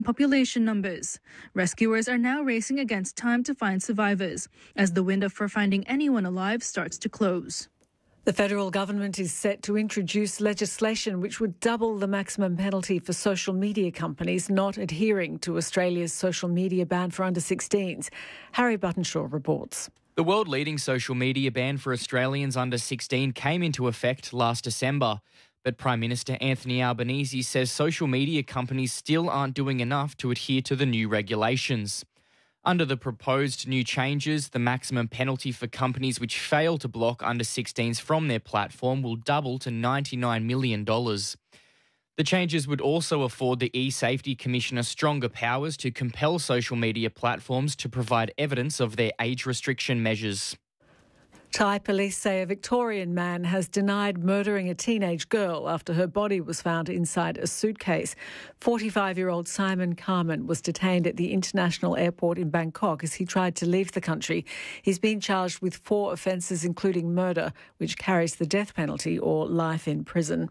population numbers. Rescuers are now racing against time to find survivors as the window for finding anyone alive starts to close. The federal government is set to introduce legislation which would double the maximum penalty for social media companies not adhering to Australia's social media ban for under-16s. Harry Buttenshaw reports. The world-leading social media ban for Australians under 16 came into effect last December. But Prime Minister Anthony Albanese says social media companies still aren't doing enough to adhere to the new regulations. Under the proposed new changes, the maximum penalty for companies which fail to block under-16s from their platform will double to $99 million. The changes would also afford the eSafety Commissioner stronger powers to compel social media platforms to provide evidence of their age restriction measures. Thai police say a Victorian man has denied murdering a teenage girl after her body was found inside a suitcase. 45-year-old Simon Carman was detained at the international airport in Bangkok as he tried to leave the country. He's been charged with 4 offences, including murder, which carries the death penalty or life in prison.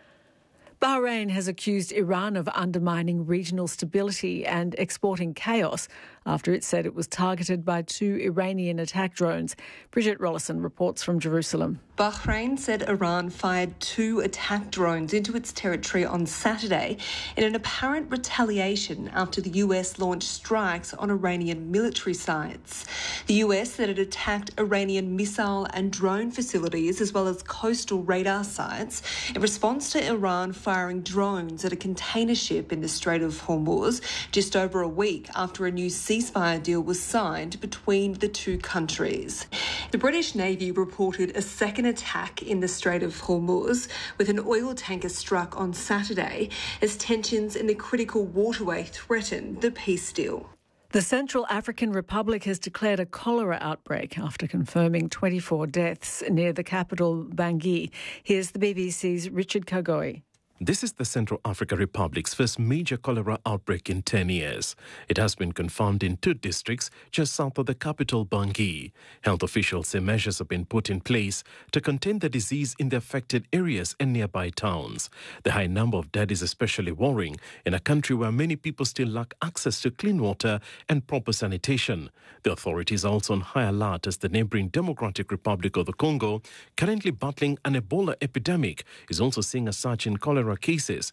Bahrain has accused Iran of undermining regional stability and exporting chaos after it said it was targeted by 2 Iranian attack drones. Bridget Rollison reports from Jerusalem. Bahrain said Iran fired 2 attack drones into its territory on Saturday in an apparent retaliation after the US launched strikes on Iranian military sites. The US said it attacked Iranian missile and drone facilities as well as coastal radar sites in response to Iran firing drones at a container ship in the Strait of Hormuz just over a week after a new ceasefire deal was signed between the 2 countries. The British Navy reported a second attack in the Strait of Hormuz with an oil tanker struck on Saturday as tensions in the critical waterway threatened the peace deal. The Central African Republic has declared a cholera outbreak after confirming 24 deaths near the capital, Bangui. Here's the BBC's Richard Kagoi. This is the Central African Republic's first major cholera outbreak in 10 years. It has been confirmed in 2 districts just south of the capital, Bangui. Health officials say measures have been put in place to contain the disease in the affected areas and nearby towns. The high number of dead is especially worrying in a country where many people still lack access to clean water and proper sanitation. The authorities are also on high alert as the neighbouring Democratic Republic of the Congo, currently battling an Ebola epidemic, is also seeing a surge in cholera cases.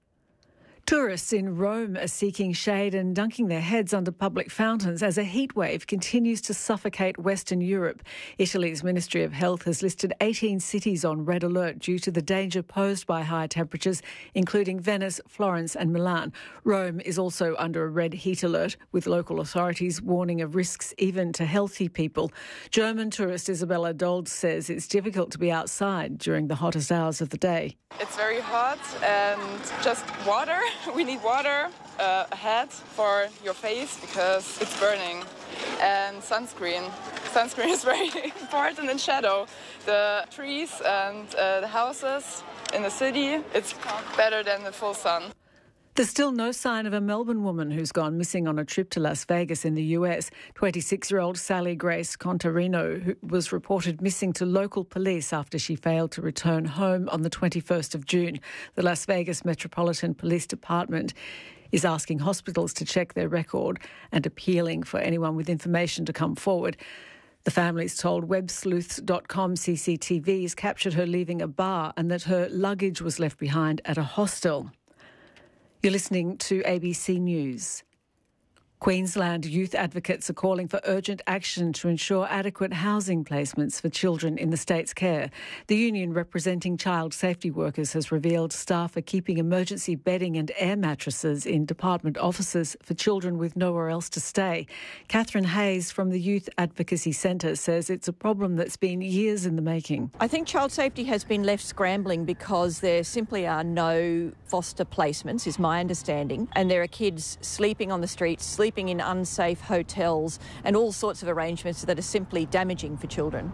Tourists in Rome are seeking shade and dunking their heads under public fountains as a heatwave continues to suffocate Western Europe. Italy's Ministry of Health has listed 18 cities on red alert due to the danger posed by high temperatures, including Venice, Florence and Milan. Rome is also under a red heat alert, with local authorities warning of risks even to healthy people. German tourist Isabella Dold says it's difficult to be outside during the hottest hours of the day. It's very hot and just water. We need water, a hat for your face because it's burning, and sunscreen. Sunscreen is very important in shadow. The trees and the houses in the city, it's better than the full sun. There's still no sign of a Melbourne woman who's gone missing on a trip to Las Vegas in the US. 26-year-old Sally Grace Contarino, who was reported missing to local police after she failed to return home on the 21st of June. The Las Vegas Metropolitan Police Department is asking hospitals to check their record and appealing for anyone with information to come forward. The family's told websleuths.com CCTV has captured her leaving a bar and that her luggage was left behind at a hostel. You're listening to ABC News. Queensland youth advocates are calling for urgent action to ensure adequate housing placements for children in the state's care. The union representing child safety workers has revealed staff are keeping emergency bedding and air mattresses in department offices for children with nowhere else to stay. Catherine Hayes from the Youth Advocacy Centre says it's a problem that's been years in the making. I think child safety has been left scrambling because there simply are no foster placements, is my understanding, and there are kids sleeping on the streets, sleeping in unsafe hotels and all sorts of arrangements that are simply damaging for children.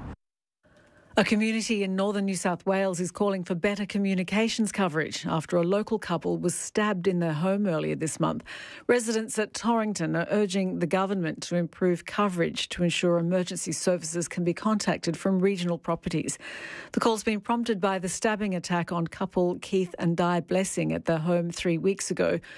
A community in northern New South Wales is calling for better communications coverage after a local couple was stabbed in their home earlier this month. Residents at Torrington are urging the government to improve coverage to ensure emergency services can be contacted from regional properties. The call's been prompted by the stabbing attack on couple Keith and Di Blessing at their home 3 weeks ago.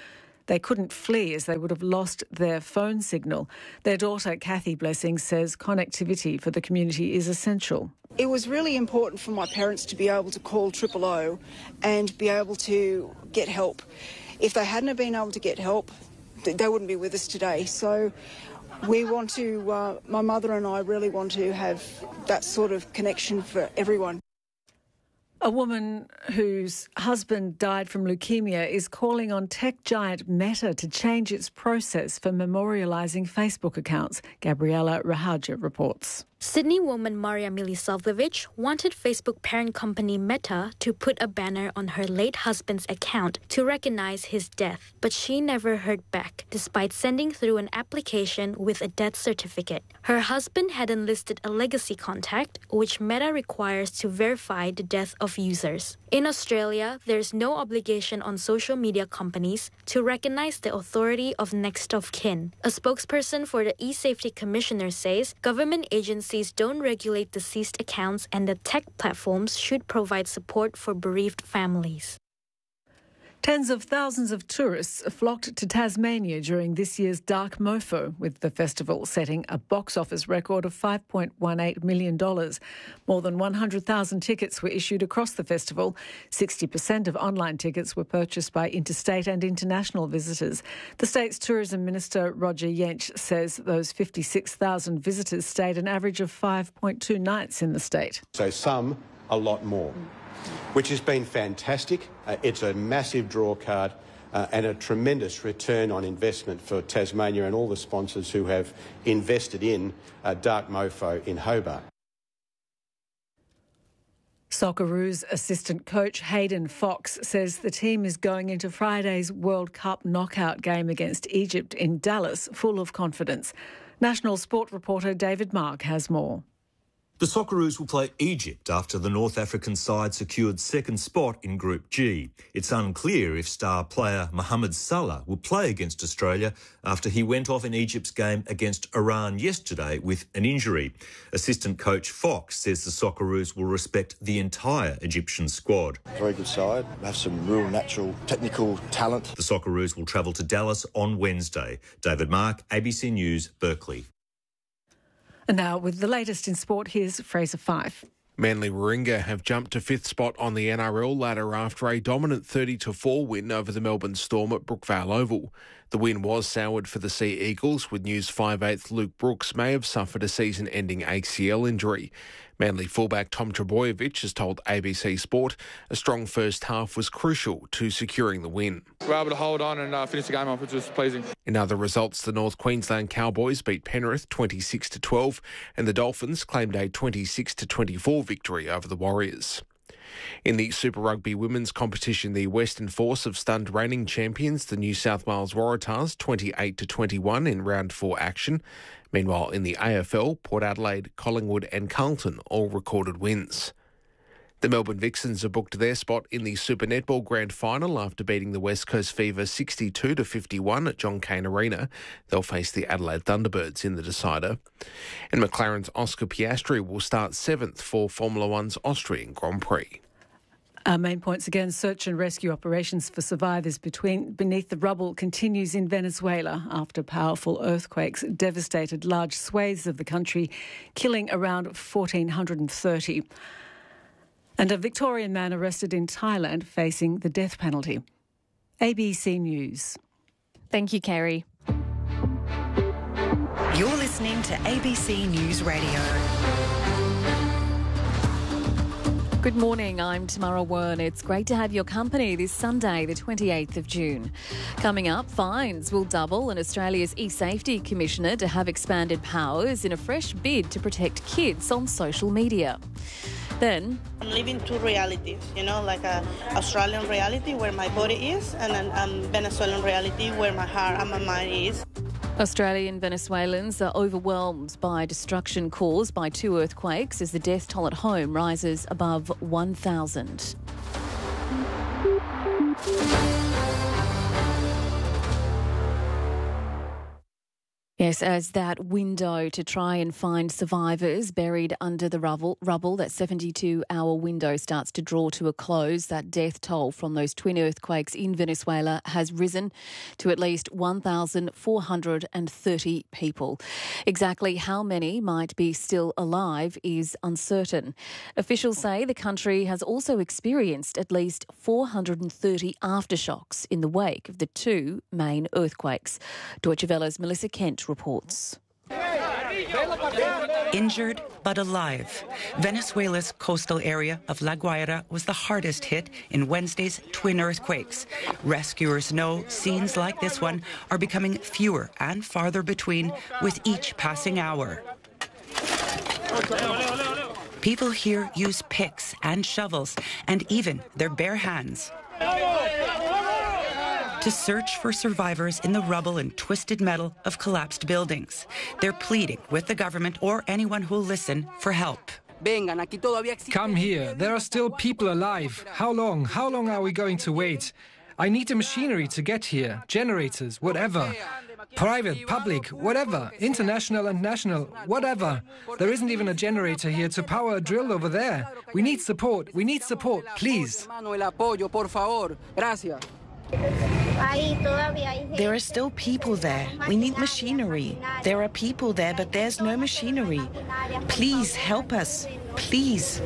They couldn't flee as they would have lost their phone signal. Their daughter, Kathy Blessing, says connectivity for the community is essential. It was really important for my parents to be able to call 000 and be able to get help. If they hadn't have been able to get help, they wouldn't be with us today. So we want to, my mother and I really want to have that sort of connection for everyone. A woman whose husband died from leukemia is calling on tech giant Meta to change its process for memorialising Facebook accounts. Gabriella Rahaja reports. Sydney woman Maria Milisavljevic wanted Facebook parent company Meta to put a banner on her late husband's account to recognize his death, but she never heard back, despite sending through an application with a death certificate. Her husband had enlisted a legacy contact, which Meta requires to verify the death of users. In Australia, there's no obligation on social media companies to recognize the authority of next of kin. A spokesperson for the eSafety Commissioner says government agencies don't regulate deceased accounts and the tech platforms should provide support for bereaved families. Tens of thousands of tourists flocked to Tasmania during this year's Dark Mofo, with the festival setting a box office record of $5.18 million. More than 100,000 tickets were issued across the festival. 60% of online tickets were purchased by interstate and international visitors. The state's Tourism Minister, Roger Yench, says those 56,000 visitors stayed an average of 5.2 nights in the state. So some, a lot more, which has been fantastic. It's a massive draw card and a tremendous return on investment for Tasmania and all the sponsors who have invested in Dark Mofo in Hobart. Socceroos assistant coach Hayden Fox says the team is going into Friday's World Cup knockout game against Egypt in Dallas full of confidence. National sport reporter David Mark has more. The Socceroos will play Egypt after the North African side secured second spot in Group G. It's unclear if star player Mohamed Salah will play against Australia after he went off in Egypt's game against Iran yesterday with an injury. Assistant coach Fox says the Socceroos will respect the entire Egyptian squad. Very good side, have some real natural technical talent. The Socceroos will travel to Dallas on Wednesday. David Mark, ABC News, Berkeley. And now, with the latest in sport, here's Fraser Fife. Manly Warringah have jumped to fifth spot on the NRL ladder after a dominant 30-4 win over the Melbourne Storm at Brookvale Oval. The win was soured for the Sea Eagles, with News 5/8 Luke Brooks may have suffered a season-ending ACL injury. Manly fullback Tom Trbojevic has told ABC Sport a strong first half was crucial to securing the win. We were able to hold on and finish the game off, which was pleasing. In other results, the North Queensland Cowboys beat Penrith 26-12 and the Dolphins claimed a 26-24 victory over the Warriors. In the Super Rugby women's competition, the Western Force have stunned reigning champions, the New South Wales Waratahs, 28-21 in round 4 action. Meanwhile, in the AFL, Port Adelaide, Collingwood and Carlton all recorded wins. The Melbourne Vixens have booked their spot in the Super Netball Grand Final after beating the West Coast Fever 62-51 at John Cain Arena. They'll face the Adelaide Thunderbirds in the decider. And McLaren's Oscar Piastri will start 7th for Formula One's Austrian Grand Prix. Our main points again: search and rescue operations for survivors beneath the rubble continues in Venezuela after powerful earthquakes devastated large swathes of the country, killing around 1,430. And a Victorian man arrested in Thailand facing the death penalty. ABC News. Thank you, Kerry. You're listening to ABC News Radio. Good morning, I'm Tamara Wern. It's great to have your company this Sunday, the 28th of June. Coming up, fines will double and Australia's eSafety Commissioner to have expanded powers in a fresh bid to protect kids on social media. Then, I'm living two realities, like a Australian reality where my body is and a Venezuelan reality where my heart and my mind is. Australian Venezuelans are overwhelmed by destruction caused by 2 earthquakes as the death toll at home rises above 1,000. Yes, as that window to try and find survivors buried under the rubble, that 72-hour window starts to draw to a close. That death toll from those twin earthquakes in Venezuela has risen to at least 1,430 people. Exactly how many might be still alive is uncertain. Officials say the country has also experienced at least 430 aftershocks in the wake of the two main earthquakes. Deutsche Welle's Melissa Kent reports. Injured but alive. Venezuela's coastal area of La Guaira was the hardest hit in Wednesday's twin earthquakes. Rescuers know scenes like this one are becoming fewer and farther between with each passing hour. People here use picks and shovels and even their bare hands to search for survivors in the rubble and twisted metal of collapsed buildings. They're pleading with the government or anyone who'll listen for help. Come here. There are still people alive. How long? How long are we going to wait? I need the machinery to get here. Generators, whatever. Private, public, whatever. International and national, whatever. There isn't even a generator here to power a drill over there. We need support. We need support, please. There are still people there. We need machinery. There are people there, but there's no machinery. Please help us. Please.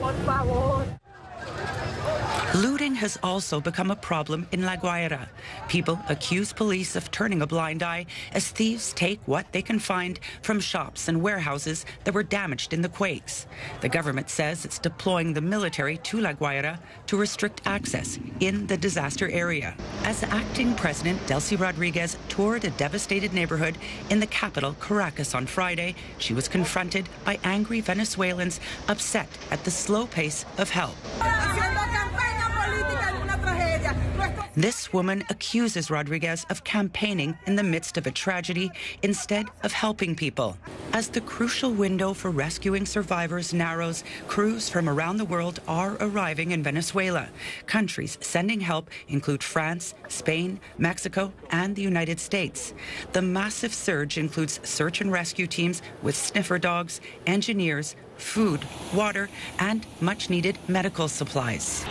Looting has also become a problem in La Guaira. People accuse police of turning a blind eye as thieves take what they can find from shops and warehouses that were damaged in the quakes. The government says it's deploying the military to La Guaira to restrict access in the disaster area. As acting president Delcy Rodriguez toured a devastated neighborhood in the capital, Caracas, on Friday, she was confronted by angry Venezuelans upset at the slow pace of help. This woman accuses Rodriguez of campaigning in the midst of a tragedy instead of helping people. As the crucial window for rescuing survivors narrows, crews from around the world are arriving in Venezuela. Countries sending help include France, Spain, Mexico, and the United States. The massive surge includes search and rescue teams with sniffer dogs, engineers, food, water, and much-needed medical supplies.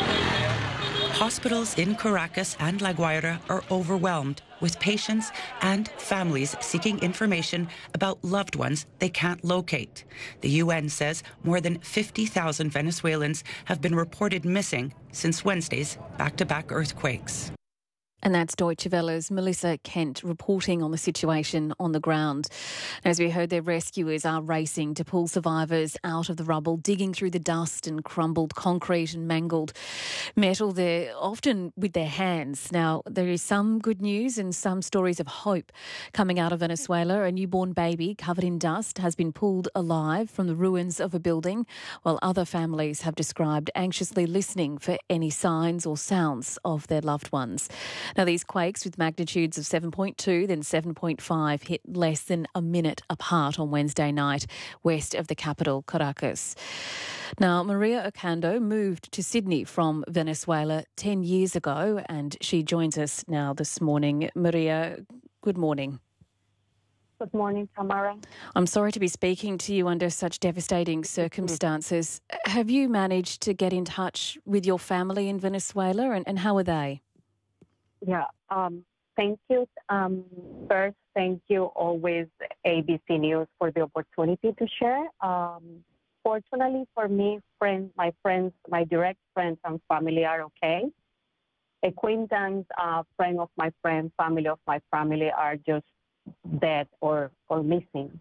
Hospitals in Caracas and La Guaira are overwhelmed with patients and families seeking information about loved ones they can't locate. The UN says more than 50,000 Venezuelans have been reported missing since Wednesday's back-to-back earthquakes. And that's Deutsche Welle's Melissa Kent reporting on the situation on the ground. As we heard, their rescuers are racing to pull survivors out of the rubble, digging through the dust and crumbled concrete and mangled metal there, often with their hands. Now, there is some good news and some stories of hope coming out of Venezuela. A newborn baby covered in dust has been pulled alive from the ruins of a building, while other families have described anxiously listening for any signs or sounds of their loved ones. Now, these quakes with magnitudes of 7.2, then 7.5 hit less than a minute apart on Wednesday night west of the capital, Caracas. Now, Maria Ocando moved to Sydney from Venezuela 10 years ago, and she joins us now this morning. Maria, good morning. Good morning, Tamara. I'm sorry to be speaking to you under such devastating circumstances. Have you managed to get in touch with your family in Venezuela, and how are they? Yeah, thank you. First, thank you always ABC News for the opportunity to share. Fortunately for me, my friends, my direct friends and family are okay. Acquaintance, friend of my friend, family of my family are just dead or missing.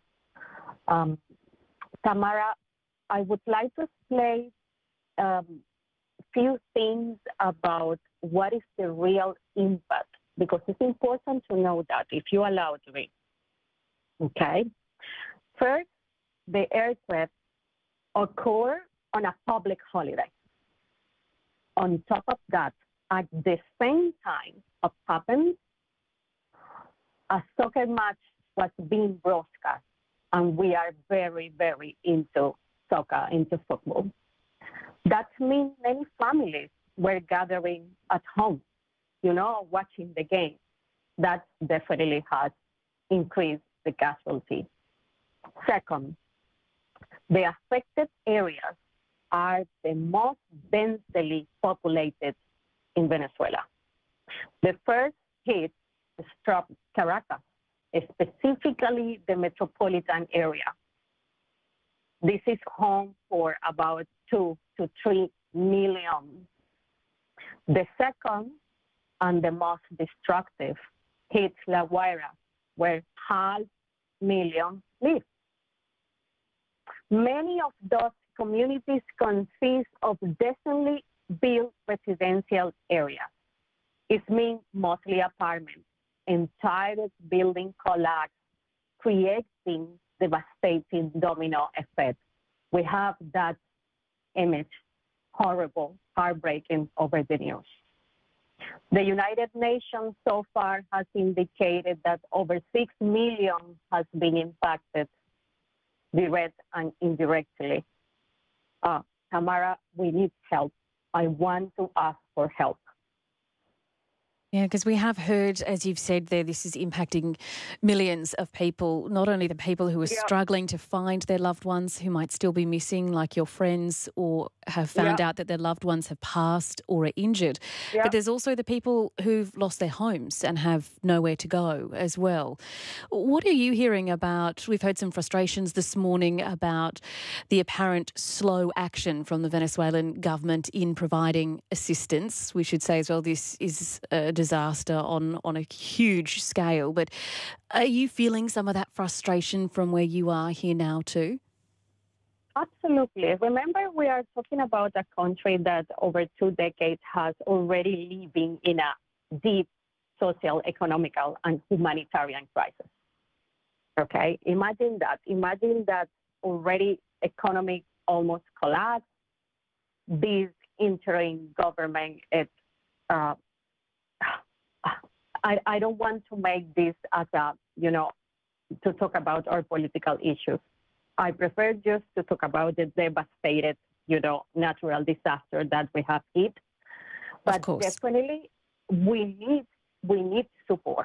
Tamara, I would like to explain few things about what is the real impact, because it's important to know that, if you allow me. Okay? First, the earthquake occurred on a public holiday. On top of that, at the same time it happened, a soccer match was being broadcast, and we are very, very into soccer, into football. That means many families were gathering at home, watching the game. That definitely has increased the casualty. Second, the affected areas are the most densely populated in Venezuela. The first hit struck Caracas, specifically the metropolitan area. This is home for about 2 to 3 million. The second and the most destructive hit La Guaira, where 500,000 live. Many of those communities consist of decently built residential areas. It means mostly apartments. Entire building collapse, creating devastating domino effect. We have that image, horrible, heartbreaking over the news. The United Nations so far has indicated that over 6 million has been impacted, direct and indirectly. Tamara, we need help. I want to ask for help. Yeah, because we have heard, as you've said there, this is impacting millions of people, not only the people who are struggling to find their loved ones who might still be missing, like your friends, or have found out that their loved ones have passed or are injured, but there's also the people who've lost their homes and have nowhere to go as well. What are you hearing about? We've heard some frustrations this morning about the apparent slow action from the Venezuelan government in providing assistance. We should say as well, this is a disaster on a huge scale, but are you feeling some of that frustration from where you are here now too? Absolutely. Remember, we are talking about a country that over 2 decades has already living in a deep social, economical, and humanitarian crisis. Okay? Imagine that. Imagine that already economy almost collapsed. This interim government, I don't want to make this as a, to talk about our political issues. I prefer just to talk about the devastated, natural disaster that we have hit. But definitely, we need support.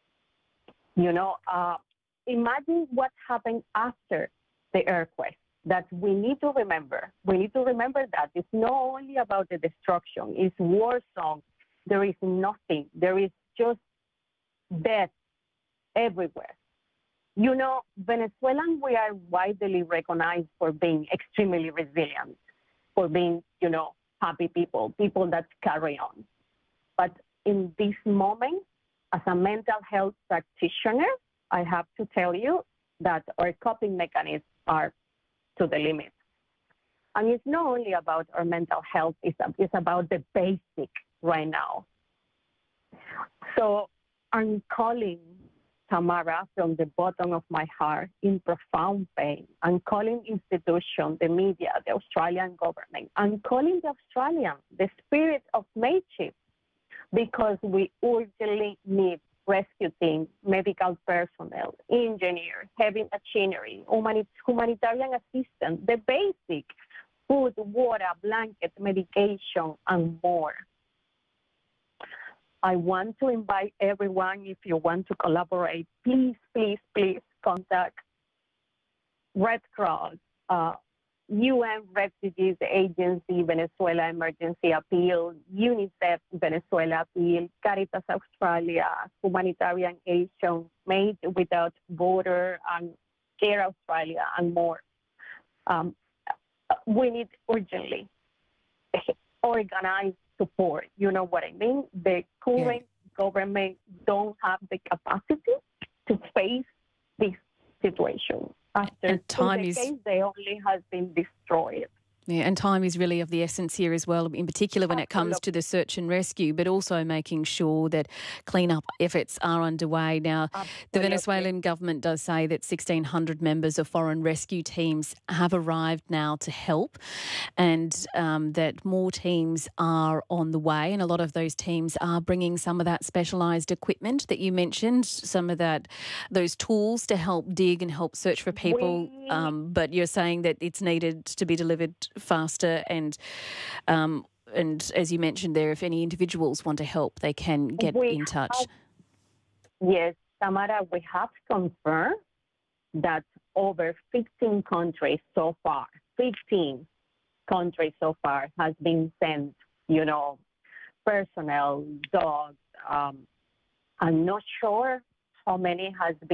Imagine what happened after the earthquake. That we need to remember. We need to remember that it's not only about the destruction. It's war zone. There is nothing. There is just death everywhere. Venezuelans, we are widely recognized for being extremely resilient, for being, happy people that carry on. But in this moment, as a mental health practitioner, I have to tell you that our coping mechanisms are to the limit. And it's not only about our mental health, it's about the basic right now. So I'm calling Tamara from the bottom of my heart in profound pain. I'm calling institutions, the media, the Australian government. I'm calling the Australian, the spirit of mateship, because we urgently need rescue teams, medical personnel, engineers, heavy machinery, humanitarian assistance, the basic food, water, blanket, medication, and more. I want to invite everyone, if you want to collaborate, please, please, please contact Red Cross, UN Refugees Agency, Venezuela Emergency Appeal, UNICEF Venezuela Appeal, Caritas Australia, Humanitarian Action, Made Without Border, and Care Australia, and more. We need urgently organized support. You know what I mean? The current government don't have the capacity to face this situation. After 2 decades, they only has been destroyed. Yeah, and time is really of the essence here as well, in particular when it comes to the search and rescue, but also making sure that clean-up efforts are underway. Now, the Venezuelan government does say that 1,600 members of foreign rescue teams have arrived now to help, and that more teams are on the way, and a lot of those teams are bringing some of that specialised equipment that you mentioned, some of those tools to help dig and help search for people, but you're saying that it's needed to be delivered faster, and as you mentioned there, if any individuals want to help, they can get in touch. Yes, Tamara, we have confirmed that over 15 countries so far, 15 countries so far has been sent, personnel, dogs. I'm not sure how many has been